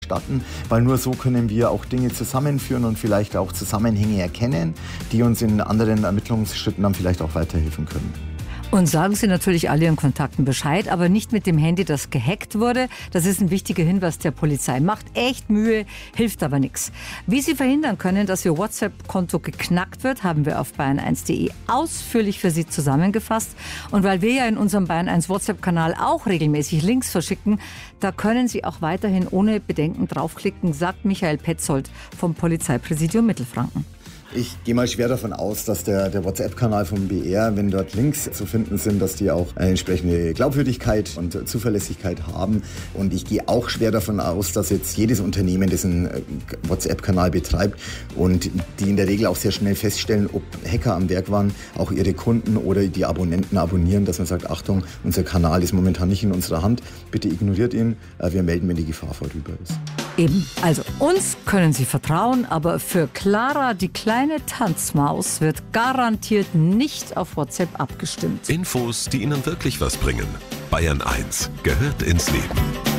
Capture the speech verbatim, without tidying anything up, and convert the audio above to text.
erstatten, weil nur so können wir auch Dinge zusammenführen und vielleicht auch Zusammenhänge erkennen, die uns in anderen Ermittlungsschritten dann vielleicht auch weiterhelfen können. Und sagen Sie natürlich all Ihren Kontakten Bescheid, aber nicht mit dem Handy, das gehackt wurde. Das ist ein wichtiger Hinweis der Polizei. Macht echt Mühe, hilft aber nichts. Wie Sie verhindern können, dass Ihr WhatsApp-Konto geknackt wird, haben wir auf bayern eins punkt de ausführlich für Sie zusammengefasst. Und weil wir ja in unserem Bayern eins WhatsApp-Kanal auch regelmäßig Links verschicken, da können Sie auch weiterhin ohne Bedenken draufklicken, sagt Michael Petzold vom Polizeipräsidium Mittelfranken. Ich gehe mal schwer davon aus, dass der, der WhatsApp-Kanal vom B R, wenn dort Links zu finden sind, dass die auch eine entsprechende Glaubwürdigkeit und Zuverlässigkeit haben. Und ich gehe auch schwer davon aus, dass jetzt jedes Unternehmen diesen WhatsApp-Kanal betreibt und die in der Regel auch sehr schnell feststellen, ob Hacker am Werk waren, auch ihre Kunden oder die Abonnenten abonnieren, dass man sagt, Achtung, unser Kanal ist momentan nicht in unserer Hand, bitte ignoriert ihn, wir melden, wenn die Gefahr vorüber ist. Eben, also uns können Sie vertrauen, aber für Clara, die kleine Tanzmaus, wird garantiert nicht auf WhatsApp abgestimmt. Infos, die Ihnen wirklich was bringen. Bayern eins gehört ins Leben.